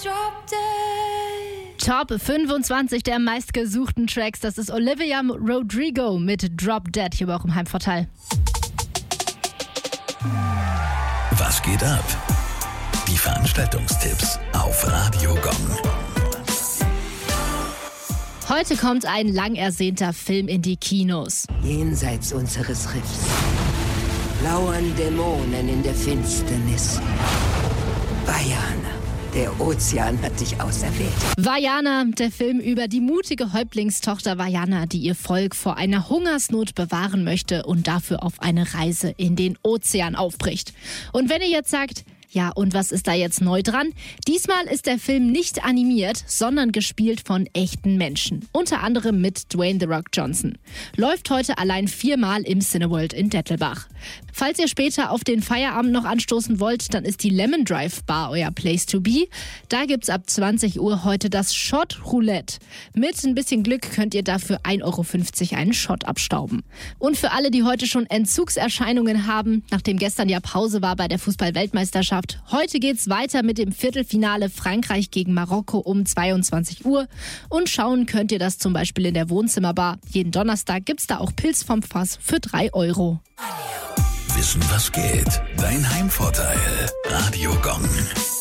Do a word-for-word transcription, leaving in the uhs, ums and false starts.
Top fünfundzwanzig der meistgesuchten Tracks. Das ist Olivia Rodrigo mit Drop Dead hier bei auch im Heimvorteil. Was geht ab? Die Veranstaltungstipps auf Radio Gong. Heute kommt ein lang ersehnter Film in die Kinos. Jenseits unseres Riffs lauern Dämonen in der Finsternis. Vajana, der Ozean hat dich auserwählt. Vajana, der Film über die mutige Häuptlingstochter Vajana, die ihr Volk vor einer Hungersnot bewahren möchte und dafür auf eine Reise in den Ozean aufbricht. Und wenn ihr jetzt sagt, ja, und was ist da jetzt neu dran? Diesmal ist der Film nicht animiert, sondern gespielt von echten Menschen. Unter anderem mit Dwayne The Rock Johnson. Läuft heute allein viermal im Cineworld in Dettelbach. Falls ihr später auf den Feierabend noch anstoßen wollt, dann ist die Lemon Drive Bar euer Place to be. Da gibt's ab zwanzig Uhr heute das Shot Roulette. Mit ein bisschen Glück könnt ihr dafür ein Euro fünfzig einen Shot abstauben. Und für alle, die heute schon Entzugserscheinungen haben, nachdem gestern ja Pause war bei der Fußball-Weltmeisterschaft, heute geht's weiter mit dem Viertelfinale Frankreich gegen Marokko um zweiundzwanzig Uhr. Und schauen könnt ihr das zum Beispiel in der Wohnzimmerbar. Jeden Donnerstag gibt's da auch Pilz vom Fass für drei Euro. Wissen, was geht? Dein Heimvorteil. Radio Gong.